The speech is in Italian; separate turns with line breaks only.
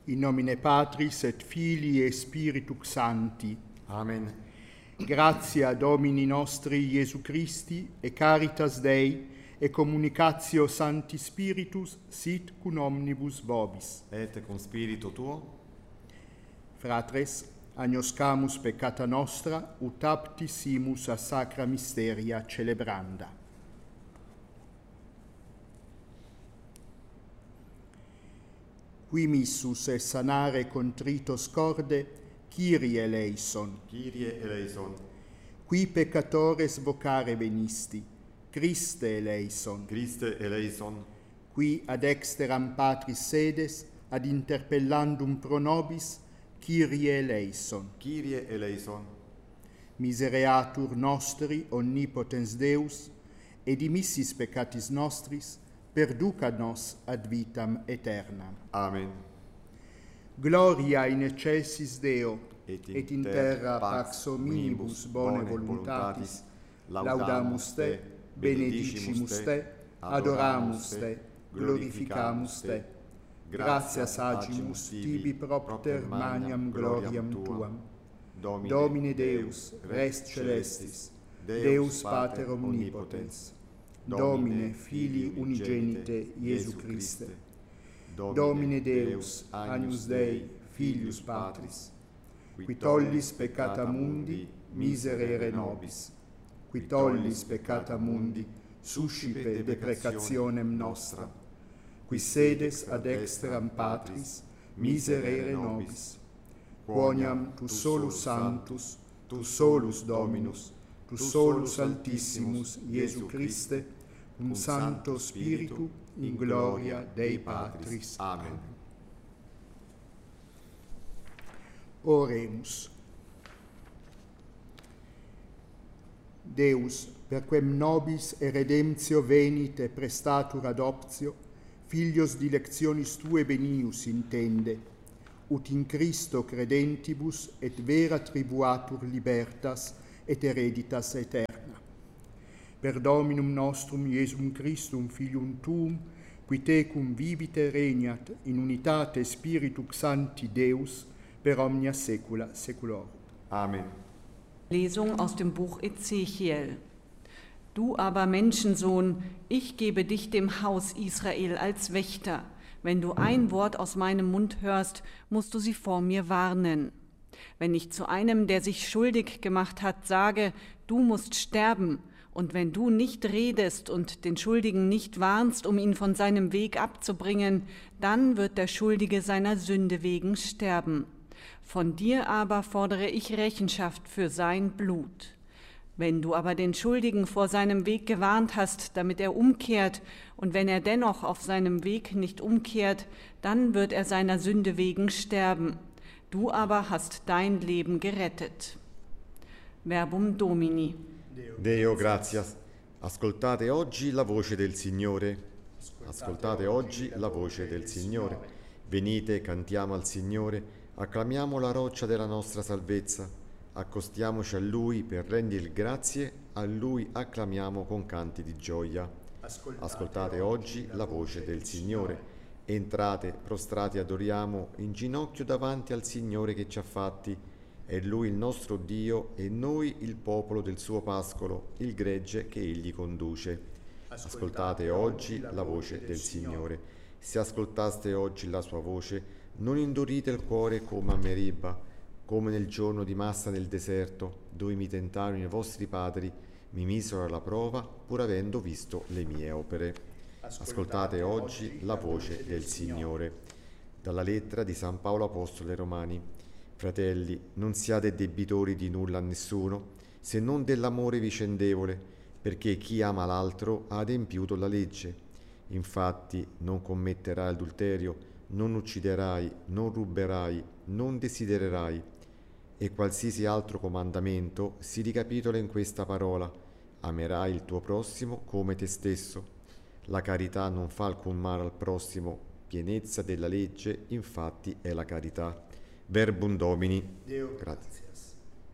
In nomine Patris et Filii et Spiritus Sancti.
Amen.
Gratia Domini nostri Iesu Christi, e caritas Dei, e communicatio Sancti Spiritus, sit cum omnibus vobis.
Et cum spiritu tuo.
Fratres, agnoscamus peccata nostra, ut apti simus a sacra misteria celebranda. Qui missus et sanare contritos corde, Kyrie eleison.
Kyrie eleison.
Qui peccatores vocare venisti, Christe eleison.
Christe eleison.
Qui ad exteram Patris sedes, ad interpellandum pro nobis, Kyrie eleison.
Kyrie eleison.
Misereatur nostri omnipotens Deus, et dimissis peccatis nostris, perducat nos ad vitam aeternam.
Amen.
Gloria in excelsis Deo,
et in terra pax hominibus bone voluntatis, laudamus te, benedicimus te, adoramus te, glorificamus te. Gratias agimus tibi propter magnam gloriam tuam. Domine Deus, res celestis, Deus Pater omnipotens, Domine Filii unigenite Iesu Christe, Domine Deus, Agnus Dei, Filius Patris, qui tollis peccata mundi, miserere nobis, qui tollis peccata mundi, suscipe deprecationem nostra, qui sedes ad exteram Patris, miserere nobis, quoniam tu solus sanctus, tu solus Dominus, tu solus Altissimus, Iesu Christe, cum Sancto Spiritu, in gloria Dei Patris. Amen.
Oremus. Deus, per quem nobis e redemptio venit e prestatur adoptio, filios dilectionis tue benius intende, ut in Christo credentibus et vera tribuatur libertas et hereditas aeterna. Per Dominum nostrum Iesum Christum Filium Tuum, qui tecum vivite regnat in unitate Spiritus Sancti Deus, per omnia saecula saeculorum.
Amen.
Lesung aus dem Buch Ezechiel. Du aber, Menschensohn, ich gebe dich dem Haus Israel als Wächter. Wenn du ein Wort aus meinem Mund hörst, musst du sie vor mir warnen. Wenn ich zu einem, der sich schuldig gemacht hat, sage, du musst sterben, und wenn du nicht redest und den Schuldigen nicht warnst, um ihn von seinem Weg abzubringen, dann wird der Schuldige seiner Sünde wegen sterben. Von dir aber fordere ich Rechenschaft für sein Blut. Wenn du aber den Schuldigen vor seinem Weg gewarnt hast, damit er umkehrt, und wenn er dennoch auf seinem Weg nicht umkehrt, dann wird er seiner Sünde wegen sterben. Du aber hast dein Leben gerettet. Verbum Domini.
Deo gratias. Ascoltate oggi la voce del Signore. Ascoltate oggi la voce del Signore. Venite, cantiamo al Signore, acclamiamo la roccia della nostra salvezza. Accostiamoci a Lui per rendergli grazie, a Lui acclamiamo con canti di gioia. Ascoltate oggi la voce del Signore. Entrate, prostrati adoriamo, in ginocchio davanti al Signore che ci ha fatti. È Lui il nostro Dio e noi il popolo del suo pascolo, il gregge che Egli conduce. Ascoltate oggi la voce del Signore. Se ascoltaste oggi la sua voce, non indurite il cuore come a Meriba, come nel giorno di Massa nel deserto, dove mi tentarono i vostri padri, mi misero alla prova, pur avendo visto le mie opere. Ascoltate oggi la voce del Signore. Dalla lettera di San Paolo Apostolo ai Romani. Fratelli, non siate debitori di nulla a nessuno, se non dell'amore vicendevole, perché chi ama l'altro ha adempiuto la legge. Infatti, non commetterai adulterio, non ucciderai, non ruberai, non desidererai. E qualsiasi altro comandamento si ricapitola in questa parola: amerai il tuo prossimo come te stesso. La carità non fa alcun male al prossimo, pienezza della legge infatti è la carità. Verbum Domini.
Deo
Grazie.
gratias.